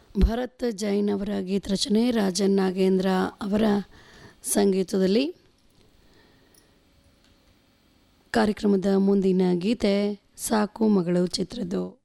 ಭರತ್ ಜೈನ್ ಅವರ ಗೀತರಚನೆ, ರಾಜನ್ ನಾಗೇಂದ್ರ ಅವರ ಸಂಗೀತದಲ್ಲಿ. ಕಾರ್ಯಕ್ರಮದ ಮುಂದಿನ ಗೀತೆ ಸಾಕು ಮಗಳು ಚಿತ್ರದ್ದು.